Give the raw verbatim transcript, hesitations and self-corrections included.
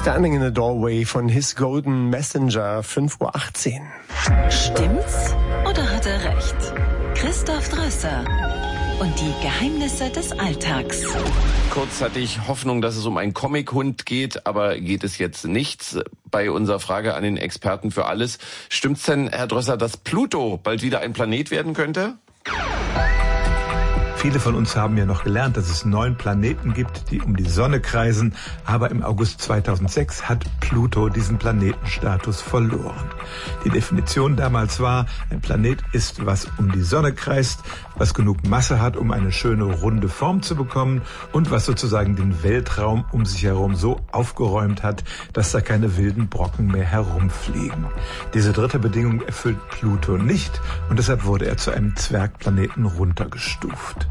Standing in the Doorway von His Golden Messenger, fünf Uhr achtzehn. Stimmt's oder hat er recht? Christoph Drösser und die Geheimnisse des Alltags. Kurz hatte ich Hoffnung, dass es um einen Comic-Hund geht, aber geht es jetzt nicht. Bei unserer Frage an den Experten für alles. Stimmt's denn, Herr Drösser, dass Pluto bald wieder ein Planet werden könnte? Viele von uns haben ja noch gelernt, dass es neun Planeten gibt, die um die Sonne kreisen. Aber im August zweitausendsechs hat Pluto diesen Planetenstatus verloren. Die Definition damals war, ein Planet ist, was um die Sonne kreist, was genug Masse hat, um eine schöne runde Form zu bekommen und was sozusagen den Weltraum um sich herum so aufgeräumt hat, dass da keine wilden Brocken mehr herumfliegen. Diese dritte Bedingung erfüllt Pluto nicht und deshalb wurde er zu einem Zwergplaneten runtergestuft.